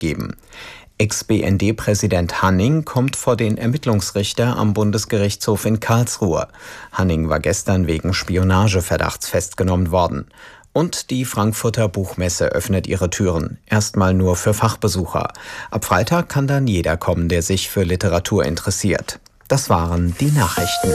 geben. Ex-BND-Präsident Hanning kommt vor den Ermittlungsrichter am Bundesgerichtshof in Karlsruhe. Hanning war gestern wegen Spionageverdachts festgenommen worden. Und die Frankfurter Buchmesse öffnet ihre Türen. Erstmal nur für Fachbesucher. Ab Freitag kann dann jeder kommen, der sich für Literatur interessiert. Das waren die Nachrichten.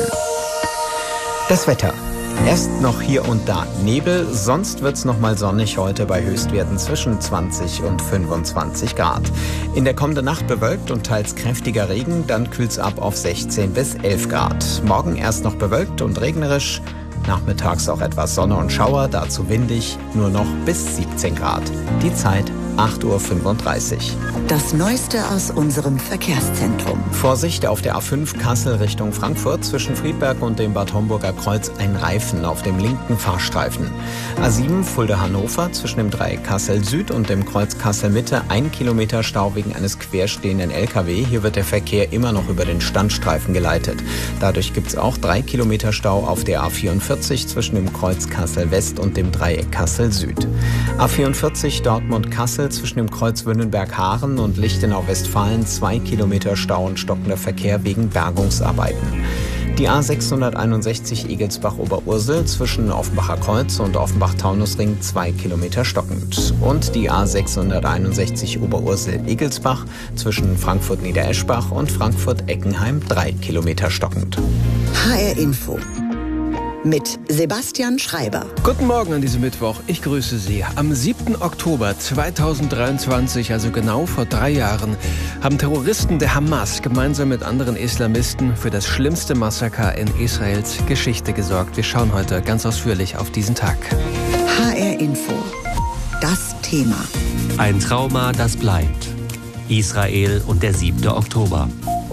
Das Wetter. Erst noch hier und da Nebel, sonst wird's noch mal sonnig heute bei Höchstwerten zwischen 20 und 25 Grad. In der kommenden Nacht bewölkt und teils kräftiger Regen, dann kühlt's ab auf 16 bis 11 Grad. Morgen erst noch bewölkt und regnerisch, nachmittags auch etwas Sonne und Schauer, dazu windig, nur noch bis 17 Grad. Die Zeit 8:35 Uhr. Das Neueste aus unserem Verkehrszentrum. Vorsicht auf der A5 Kassel Richtung Frankfurt. Zwischen Friedberg und dem Bad Homburger Kreuz ein Reifen auf dem linken Fahrstreifen. A7 Fulda-Hannover zwischen dem Dreieck Kassel Süd und dem Kreuz Kassel Mitte 1 Kilometer Stau wegen eines querstehenden LKW. Hier wird der Verkehr immer noch über den Standstreifen geleitet. Dadurch gibt es auch 3 Kilometer Stau auf der A44 zwischen dem Kreuz Kassel West und dem Dreieck Kassel Süd. A44 Dortmund-Kassel zwischen dem Kreuz Wünnenberg-Haaren und Lichtenau-Westfalen 2 Kilometer Stau und stockender Verkehr wegen Bergungsarbeiten. Die A661 Egelsbach-Oberursel zwischen Offenbacher Kreuz und Offenbach-Taunusring 2 Kilometer stockend. Und die A661 Oberursel-Egelsbach zwischen Frankfurt-Niedereschbach und Frankfurt-Eckenheim 3 Kilometer stockend. HR Info mit Sebastian Schreiber. Guten Morgen an diesem Mittwoch. Ich grüße Sie. Am 7. Oktober 2023, also genau vor 3 Jahren, haben Terroristen der Hamas gemeinsam mit anderen Islamisten für das schlimmste Massaker in Israels Geschichte gesorgt. Wir schauen heute ganz ausführlich auf diesen Tag. HR Info. Das Thema. Ein Trauma, das bleibt. Israel und der 7. Oktober.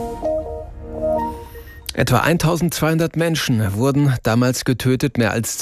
Etwa 1200 Menschen wurden damals getötet, mehr als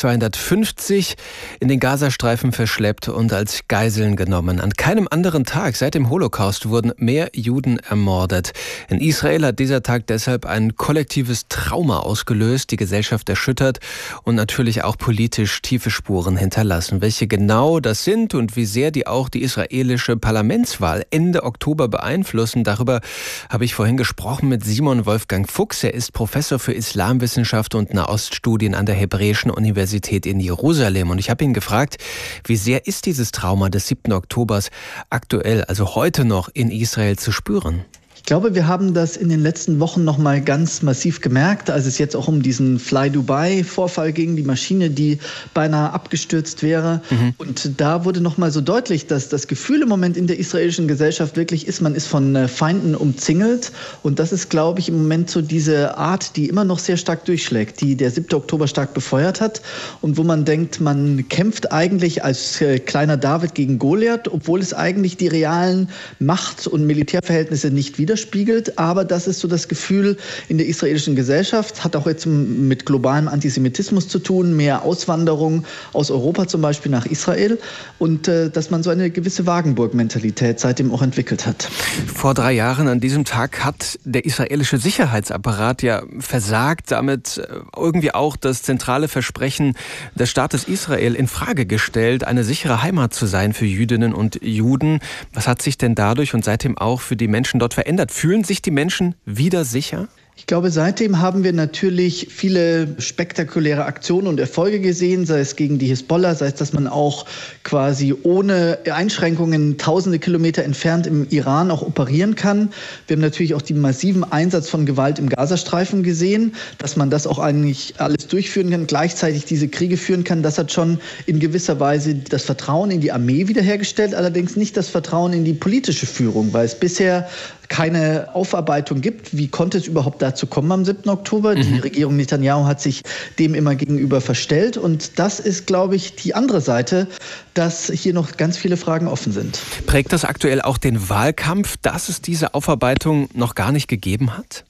250 in den Gazastreifen verschleppt und als Geiseln genommen. An keinem anderen Tag seit dem Holocaust wurden mehr Juden ermordet. In Israel hat dieser Tag deshalb ein kollektives Trauma ausgelöst, die Gesellschaft erschüttert und natürlich auch politisch tiefe Spuren hinterlassen. Welche genau das sind und wie sehr die auch die israelische Parlamentswahl Ende Oktober beeinflussen, darüber habe ich vorhin gesprochen mit Simon Wolfgang Fuchs. Er ist Professor für Islamwissenschaft und Nahoststudien an der Hebräischen Universität in Jerusalem. Und ich habe ihn gefragt, wie sehr ist dieses Trauma des 7. Oktobers aktuell, also heute noch in Israel zu spüren? Ich glaube, wir haben das in den letzten Wochen noch mal ganz massiv gemerkt, als es jetzt auch um diesen Fly Dubai-Vorfall ging, die Maschine, die beinahe abgestürzt wäre. Und da wurde noch mal so deutlich, dass das Gefühl im Moment in der israelischen Gesellschaft wirklich ist, man ist von Feinden umzingelt. Und das ist, glaube ich, im Moment so diese Art, die immer noch sehr stark durchschlägt, die der 7. Oktober stark befeuert hat. Und wo man denkt, man kämpft eigentlich als kleiner David gegen Goliath, obwohl es eigentlich die realen Macht- und Militärverhältnisse nicht widerspiegelt, aber das ist so das Gefühl in der israelischen Gesellschaft, hat auch jetzt mit globalem Antisemitismus zu tun, mehr Auswanderung aus Europa zum Beispiel nach Israel und dass man so eine gewisse Wagenburg-Mentalität seitdem auch entwickelt hat. Vor 3 Jahren an diesem Tag hat der israelische Sicherheitsapparat ja versagt, damit irgendwie auch das zentrale Versprechen des Staates Israel in Frage gestellt, eine sichere Heimat zu sein für Jüdinnen und Juden. Was hat sich denn dadurch und seitdem auch für die Menschen dort verändert? Fühlen sich die Menschen wieder sicher? Ich glaube, seitdem haben wir natürlich viele spektakuläre Aktionen und Erfolge gesehen, sei es gegen die Hisbollah, sei es, dass man auch quasi ohne Einschränkungen tausende Kilometer entfernt im Iran auch operieren kann. Wir haben natürlich auch den massiven Einsatz von Gewalt im Gazastreifen gesehen, dass man das auch eigentlich alles durchführen kann, gleichzeitig diese Kriege führen kann. Das hat schon in gewisser Weise das Vertrauen in die Armee wiederhergestellt, allerdings nicht das Vertrauen in die politische Führung, weil es bisher keine Aufarbeitung gibt. Wie konnte es überhaupt dazu kommen am 7. Oktober? Die Regierung Netanyahu hat sich dem immer gegenüber verstellt. Und das ist, glaube ich, die andere Seite, dass hier noch ganz viele Fragen offen sind. Prägt das aktuell auch den Wahlkampf, dass es diese Aufarbeitung noch gar nicht gegeben hat?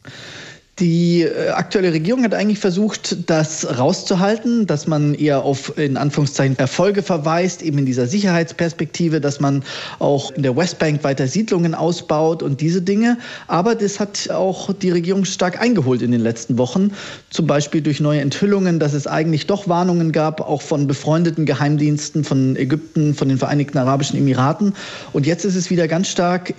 Die aktuelle Regierung hat eigentlich versucht, das rauszuhalten, dass man eher auf, in Anführungszeichen, Erfolge verweist, eben in dieser Sicherheitsperspektive, dass man auch in der Westbank weiter Siedlungen ausbaut und diese Dinge. Aber das hat auch die Regierung stark eingeholt in den letzten Wochen, zum Beispiel durch neue Enthüllungen, dass es eigentlich doch Warnungen gab, auch von befreundeten Geheimdiensten, von Ägypten, von den Vereinigten Arabischen Emiraten. Und jetzt ist es wieder ganz stark